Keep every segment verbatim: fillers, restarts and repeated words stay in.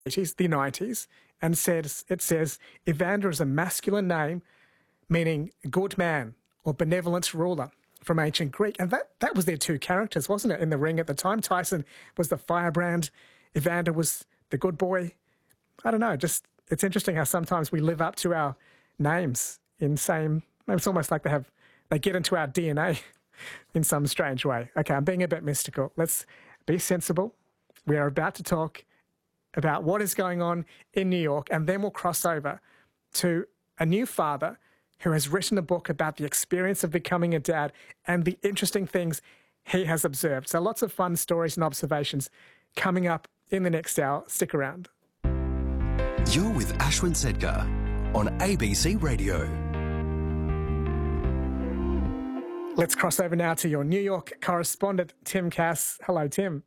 eighties, the nineties, and says it says Evander is a masculine name meaning good man or benevolent ruler from ancient Greek. And that, that was their two characters, wasn't it, in the ring at the time? Tyson was the firebrand. Evander was the good boy. I don't know, just it's interesting how sometimes we live up to our names in same... It's almost like they have they get into our D N A in some strange way. Okay, I'm being a bit mystical. Let's be sensible. We are about to talk about what is going on in New York, and then we'll cross over to a new father who has written a book about the experience of becoming a dad and the interesting things he has observed. So lots of fun stories and observations coming up in the next hour. Stick around. You're with Ashwin Sedkar on A B C Radio. Let's cross over now to your New York correspondent, Tim Cass. Hello, Tim.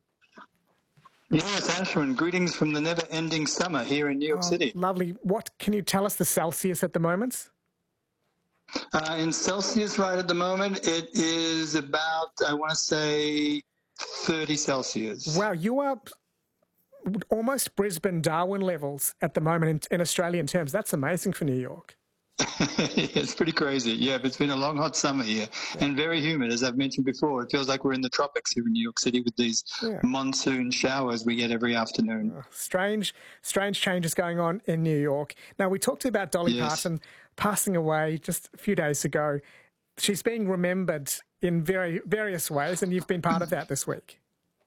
Yes, Ashwin, greetings from the never-ending summer here in New York Oh, City. Lovely. What can you tell us the Celsius at the moment? Uh, in Celsius right at the moment, it is about, I want to say, thirty Celsius. Wow, you are almost Brisbane, Darwin levels at the moment in, in Australian terms. That's amazing for New York. It's pretty crazy, yeah, but it's been a long, hot summer here yeah. and very humid, as I've mentioned before. It feels like we're in the tropics here in New York City with these yeah. monsoon showers we get every afternoon. Uh, strange, strange changes going on in New York. Now, we talked about Dolly yes. Parton passing away just a few days ago. She's being remembered in very various ways, and you've been part of that this week.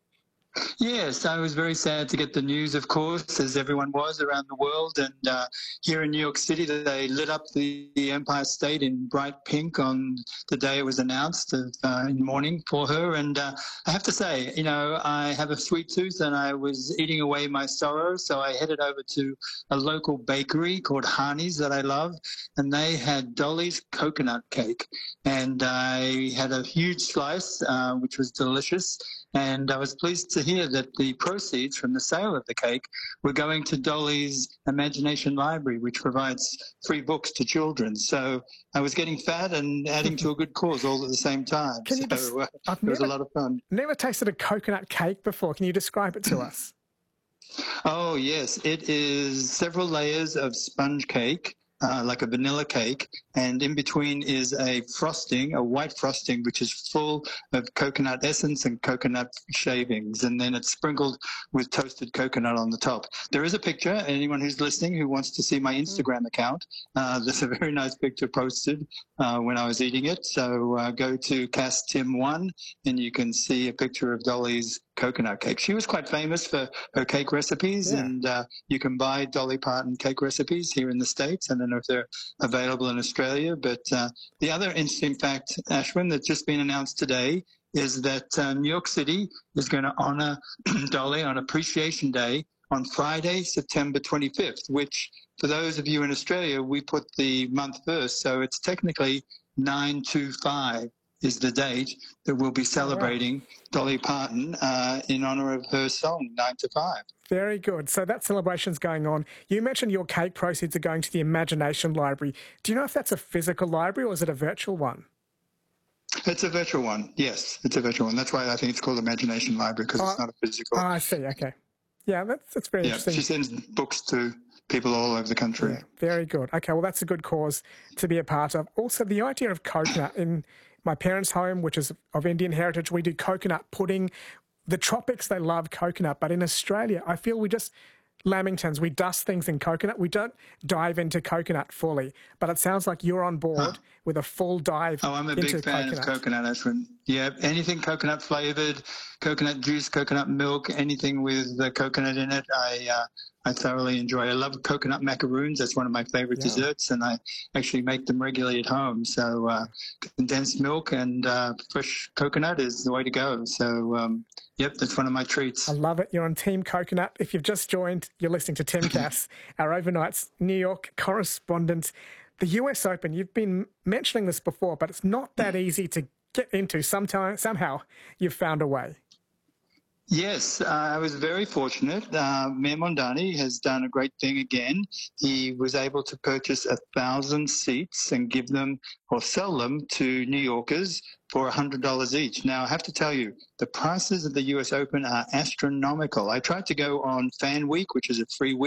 Yes, I was very sad to get the news, of course, as everyone was around the world. And uh, here in New York City, they lit up the, the Empire State in bright pink on the day it was announced of, uh, in mourning for her. And uh, I have to say, you know, I have a sweet tooth and I was eating away my sorrow. So I headed over to a local bakery called Harney's that I love. And they had Dolly's coconut cake. And I had a huge slice, uh, which was delicious. And I was pleased to hear that the proceeds from the sale of the cake were going to Dolly's Imagination Library, which provides free books to children. So I was getting fat and adding to a good cause all at the same time. Can you so just, uh, I've it was never, a lot of fun. Never tasted a coconut cake before. Can you describe it to us? Oh, yes. It is several layers of sponge cake. Uh, like a vanilla cake, and in between is a frosting, a white frosting, which is full of coconut essence and coconut shavings, and then it's sprinkled with toasted coconut on the top. There is a picture. Anyone who's listening who wants to see my Instagram account, uh, there's a very nice picture posted uh, when I was eating it. So uh, go to Cass Tim one, and you can see a picture of Dolly's coconut cake. She was quite famous for her cake recipes, yeah. and uh, you can buy Dolly Parton cake recipes here in the States. I don't know if they're available in Australia, but uh, the other interesting fact, Ashwin, that's just been announced today is that uh, New York City is going to honor Dolly on Appreciation Day on Friday, September twenty-fifth, which for those of you in Australia, we put the month first, so it's technically nine two five. Is the date that we'll be celebrating oh, wow. Dolly Parton uh, in honour of her song, nine to five. Very good. So that celebration's going on. You mentioned your cake proceeds are going to the Imagination Library. Do you know if that's a physical library or is it a virtual one? It's a virtual one, yes. It's a virtual one. That's why I think it's called Imagination Library, because oh, it's not a physical. Oh, I see. Okay. Yeah, that's, that's very yeah, interesting. She sends books to people all over the country. Yeah, very good. Okay, well, that's a good cause to be a part of. Also, the idea of coconut in my parents' home, which is of Indian heritage, we do coconut pudding. The tropics, they love coconut. But in Australia, I feel we just, Lamingtons, we dust things in coconut. We don't dive into coconut fully. But it sounds like you're on board huh. with a full dive into coconut. Oh, I'm a big fan coconut. of coconut, Ashwin. Yeah, anything coconut flavoured, coconut juice, coconut milk, anything with the coconut in it, I uh, I thoroughly enjoy. I love coconut macaroons. That's one of my favourite yeah. desserts, and I actually make them regularly at home. So uh, condensed milk and uh, fresh coconut is the way to go. So, um, yep, that's one of my treats. I love it. You're on Team Coconut. If you've just joined, you're listening to Tim Cass, our overnight New York correspondent. The U S Open, you've been mentioning this before, but it's not that easy to get into. Sometime, somehow you've found a way. Yes, uh, I was very fortunate. Uh, Mayor Mondani has done a great thing again. He was able to purchase a thousand seats and give them or sell them to New Yorkers for one hundred dollars each. Now, I have to tell you, the prices of the U S Open are astronomical. I tried to go on Fan Week, which is a free week.